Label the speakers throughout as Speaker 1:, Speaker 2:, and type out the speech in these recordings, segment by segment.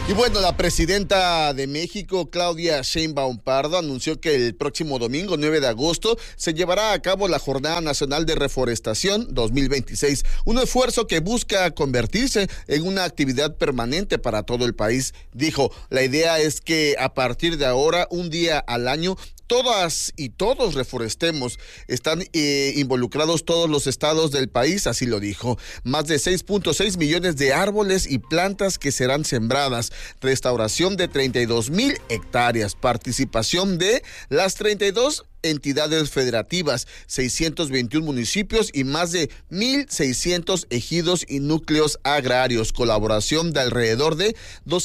Speaker 1: Y bueno, la presidenta de México, Claudia Sheinbaum Pardo, anunció que el próximo domingo, 9 de agosto, se llevará a cabo la Jornada Nacional de Reforestación 2026, un esfuerzo que busca convertirse en una actividad permanente para todo el país. Dijo, la idea es que a partir de ahora, un día al año, todas y todos reforestemos. Están involucrados todos los estados del país, así lo dijo. Más de 6.6 millones de árboles y plantas que serán sembradas. Restauración de 32,000 hectáreas. Participación de las 32 entidades federativas, 621 municipios y más de 1,600 ejidos y núcleos agrarios. Colaboración de alrededor de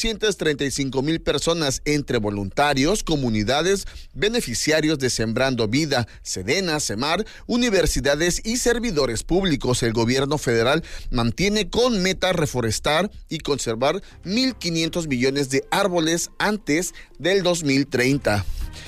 Speaker 1: 235,000 personas entre voluntarios, comunidades, beneficiarios de Sembrando Vida, Sedena, Semar, universidades y servidores públicos. El gobierno federal mantiene con meta reforestar y conservar 1,500 millones de árboles antes del 2030.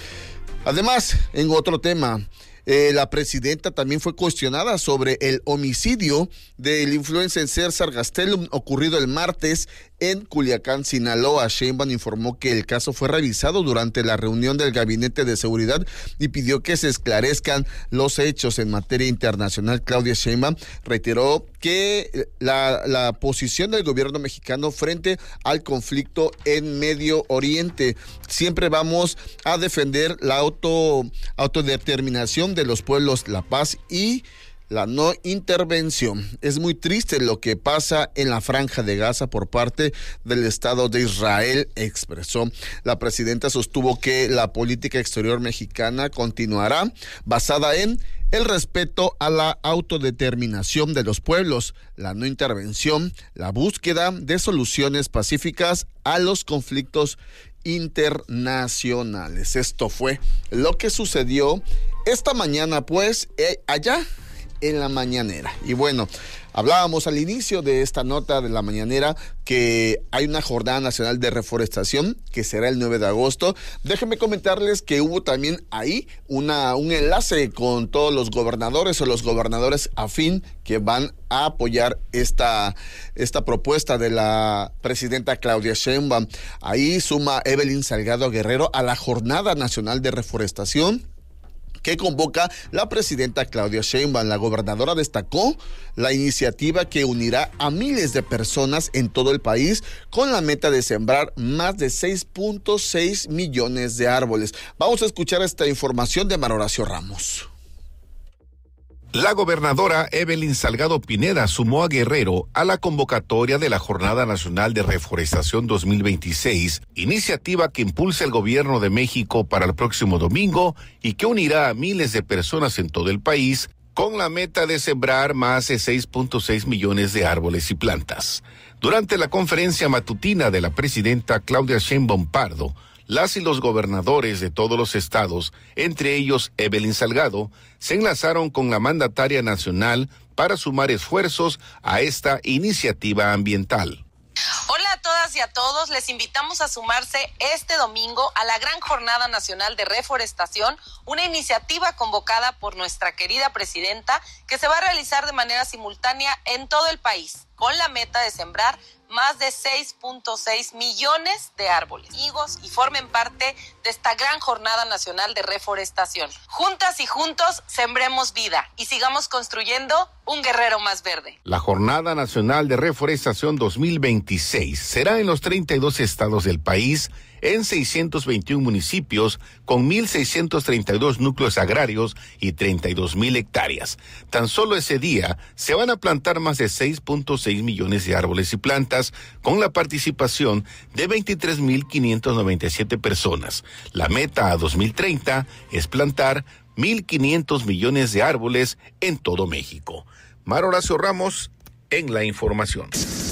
Speaker 1: Además, en otro tema, la presidenta también fue cuestionada sobre el homicidio del influencer César Gastelum ocurrido el martes en Culiacán, Sinaloa. Sheinbaum informó que el caso fue revisado durante la reunión del Gabinete de Seguridad y pidió que se esclarezcan los hechos en materia internacional. Claudia Sheinbaum reiteró que la posición del gobierno mexicano frente al conflicto en Medio Oriente. Siempre vamos a defender la autodeterminación de los pueblos, la paz y la no intervención. Es muy triste lo que pasa en la Franja de Gaza por parte del Estado de Israel, expresó. La presidenta sostuvo que la política exterior mexicana continuará basada en el respeto a la autodeterminación de los pueblos, la no intervención, la búsqueda de soluciones pacíficas a los conflictos internacionales. Esto fue lo que sucedió esta mañana, pues, allá en la mañanera. Y bueno, hablábamos al inicio de esta nota de la mañanera que hay una jornada nacional de reforestación que será el 9 de agosto. Déjenme comentarles que hubo también ahí un enlace con todos los gobernadores o los gobernadores afín que van a apoyar esta propuesta de la presidenta Claudia Sheinbaum. Ahí suma Evelyn Salgado Guerrero a la jornada nacional de reforestación que convoca la presidenta Claudia Sheinbaum. La gobernadora destacó la iniciativa que unirá a miles de personas en todo el país con la meta de sembrar más de 6.6 millones de árboles. Vamos a escuchar esta información de Manuel Horacio Ramos.
Speaker 2: La gobernadora Evelyn Salgado Pineda sumó a Guerrero a la convocatoria de la Jornada Nacional de Reforestación 2026, iniciativa que impulsa el gobierno de México para el próximo domingo y que unirá a miles de personas en todo el país con la meta de sembrar más de 6.6 millones de árboles y plantas. Durante la conferencia matutina de la presidenta Claudia Sheinbaum Pardo, las y los gobernadores de todos los estados, entre ellos Evelyn Salgado, se enlazaron con la mandataria nacional para sumar esfuerzos a esta iniciativa ambiental.
Speaker 3: Hola a todas y a todos, les invitamos a sumarse este domingo a la Gran Jornada Nacional de Reforestación, una iniciativa convocada por nuestra querida presidenta que se va a realizar de manera simultánea en todo el país, con la meta de sembrar más de 6.6 millones de árboles, higos, y formen parte de esta gran jornada nacional de reforestación. Juntas y juntos sembremos vida y sigamos construyendo un Guerrero más verde.
Speaker 2: La Jornada Nacional de Reforestación 2026 será en los 32 estados del país, en 621 municipios, con 1,632 núcleos agrarios y 32,000 hectáreas. Tan solo ese día se van a plantar más de 6.6 millones de árboles y plantas, con la participación de 23,597 personas. La meta a 2030 es plantar 1,500 millones de árboles en todo México. Manuel Horacio Ramos en la información.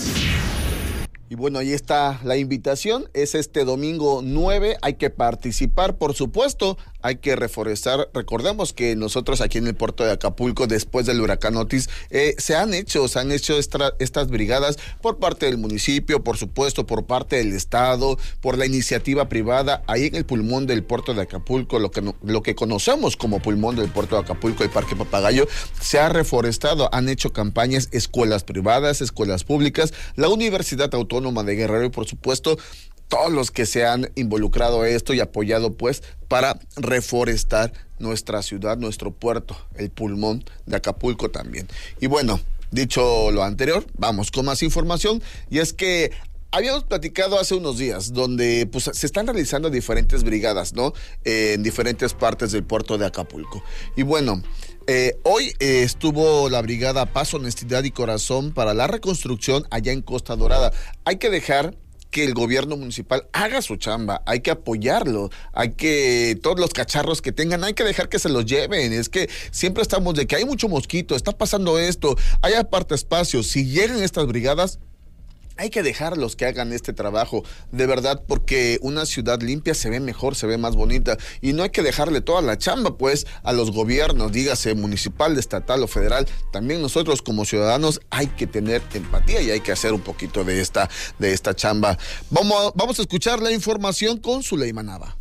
Speaker 1: Y bueno, ahí está la invitación, es este domingo 9, hay que participar, por supuesto, hay que reforestar. Recordemos que nosotros aquí en el puerto de Acapulco, después del huracán Otis, se han hecho estas brigadas por parte del municipio, por supuesto, por parte del estado, por la iniciativa privada, ahí en el pulmón del puerto de Acapulco, lo que conocemos como pulmón del puerto de Acapulco, el Parque Papagayo, se ha reforestado, han hecho campañas, escuelas privadas, escuelas públicas, la Universidad Autónoma Autónoma de Guerrero y por supuesto todos los que se han involucrado a esto y apoyado pues para reforestar nuestra ciudad, nuestro puerto, el pulmón de Acapulco también. Y bueno, dicho lo anterior, vamos con más información y es que habíamos platicado hace unos días donde pues se están realizando diferentes brigadas, ¿no? En diferentes partes del puerto de Acapulco. Y bueno, hoy estuvo la brigada Paz, Honestidad y Corazón para la reconstrucción allá en Costa Dorada. Hay que dejar que el gobierno municipal haga su chamba, hay que apoyarlo, hay que, todos los cacharros que tengan, hay que dejar que se los lleven. Es que siempre estamos de que hay mucho mosquito, está pasando esto, hay aparte espacios. Si llegan estas brigadas, hay que dejarlos que hagan este trabajo, de verdad, porque una ciudad limpia se ve mejor, se ve más bonita, y no hay que dejarle toda la chamba, pues, a los gobiernos, dígase municipal, estatal o federal. También nosotros como ciudadanos hay que tener empatía y hay que hacer un poquito de esta chamba. Vamos a escuchar la información con Zuleima Nava.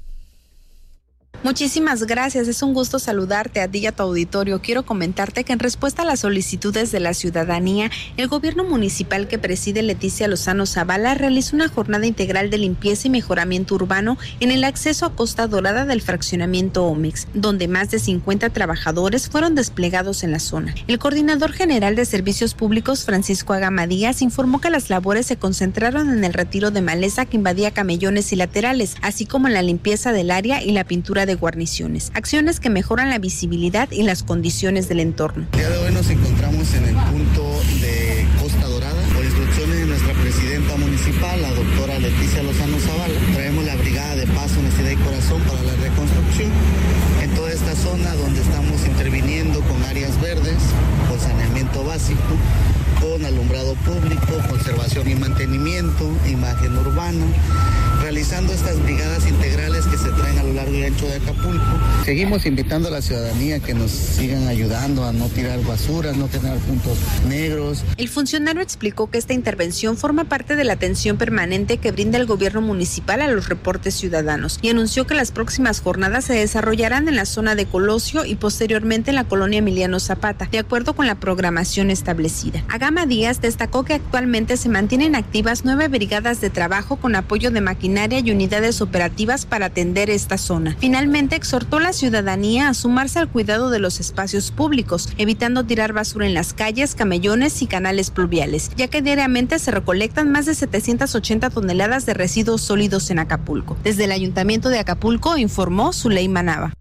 Speaker 4: Muchísimas gracias, es un gusto saludarte a ti y a tu auditorio. Quiero comentarte que en respuesta a las solicitudes de la ciudadanía, el gobierno municipal que preside Leticia Lozano Zavala realizó una jornada integral de limpieza y mejoramiento urbano en el acceso a Costa Dorada del fraccionamiento Omex, donde más de 50 trabajadores fueron desplegados en la zona. El coordinador general de Servicios Públicos, Francisco Agama Díaz, informó que las labores se concentraron en el retiro de maleza que invadía camellones y laterales, así como en la limpieza del área y la pintura de guarniciones, acciones que mejoran la visibilidad y las condiciones del entorno.
Speaker 5: El día de hoy nos encontramos en el punto de Costa Dorada. Por instrucciones de nuestra presidenta municipal, la doctora Leticia Lozano Zavala, traemos la brigada de Paz, Honestidad y Corazón para la reconstrucción en toda esta zona donde estamos interviniendo con áreas verdes, con saneamiento básico, con alumbrado público, conservación y mantenimiento, imagen urbana, realizando estas brigadas integrales que se traen a lo largo y ancho de Acapulco. Seguimos invitando a la ciudadanía que nos sigan ayudando a no tirar basuras, no tener puntos negros.
Speaker 4: El funcionario explicó que esta intervención forma parte de la atención permanente que brinda el gobierno municipal a los reportes ciudadanos y anunció que las próximas jornadas se desarrollarán en la zona de Colosio y posteriormente en la colonia Emiliano Zapata, de acuerdo con la programación establecida. Agama Díaz destacó que actualmente se mantienen activas 9 brigadas de trabajo con apoyo de maquinaria y unidades operativas para atender esta zona. Finalmente, exhortó a la ciudadanía a sumarse al cuidado de los espacios públicos, evitando tirar basura en las calles, camellones y canales pluviales, ya que diariamente se recolectan más de 780 toneladas de residuos sólidos en Acapulco. Desde el Ayuntamiento de Acapulco informó Zuleima Nava.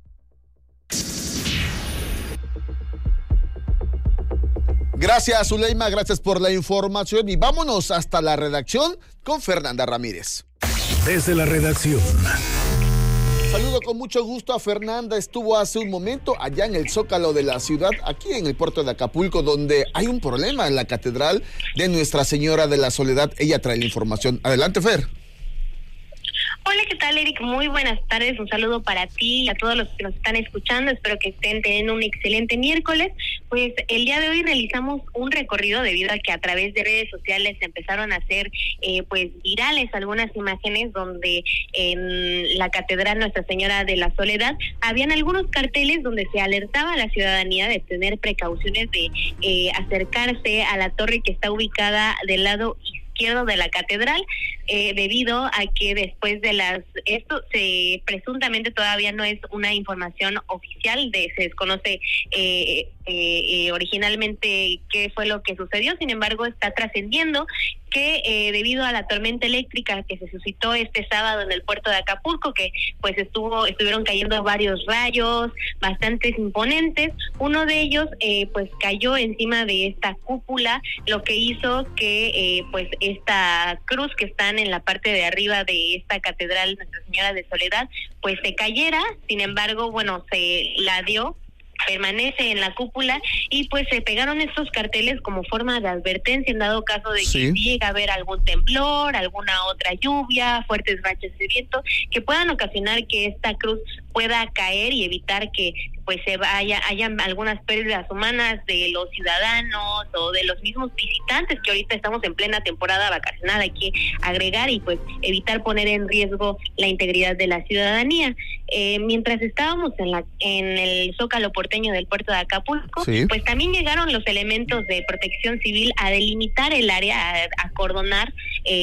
Speaker 1: Gracias, Zuleima, gracias por la información y vámonos hasta la redacción con Fernanda Ramírez.
Speaker 6: Desde la redacción.
Speaker 1: Saludo con mucho gusto a Fernanda. Estuvo hace un momento allá en el Zócalo de la ciudad, aquí en el puerto de Acapulco, donde hay un problema en la catedral de Nuestra Señora de la Soledad. Ella trae la información. Adelante, Fer.
Speaker 7: Hola, ¿qué tal, Eric? Muy buenas tardes, un saludo para ti y a todos los que nos están escuchando, espero que estén teniendo un excelente miércoles. Pues el día de hoy realizamos un recorrido debido a que a través de redes sociales se empezaron a hacer pues virales algunas imágenes donde en la Catedral Nuestra Señora de la Soledad habían algunos carteles donde se alertaba a la ciudadanía de tener precauciones de acercarse a la torre que está ubicada del lado izquierdo de la catedral, debido a que después de esto presuntamente todavía no es una información oficial, se desconoce originalmente qué fue lo que sucedió. Sin embargo, está trascendiendo que debido a la tormenta eléctrica que se suscitó este sábado en el puerto de Acapulco, que pues estuvieron cayendo varios rayos bastante imponentes, uno de ellos pues cayó encima de esta cúpula, lo que hizo que pues esta cruz que están en la parte de arriba de esta catedral Nuestra Señora de Soledad pues se cayera. Sin embargo, bueno, se la dio, permanece en la cúpula y pues se pegaron estos carteles como forma de advertencia en dado caso de que llegue a haber algún temblor, alguna otra lluvia, fuertes rachas de viento que puedan ocasionar que esta cruz pueda caer y evitar que pues hayan algunas pérdidas humanas de los ciudadanos o de los mismos visitantes, que ahorita estamos en plena temporada vacacional, hay que agregar y pues evitar poner en riesgo la integridad de la ciudadanía. Mientras estábamos en el Zócalo porteño del puerto de Acapulco, pues también llegaron los elementos de protección civil a delimitar el área, a acordonar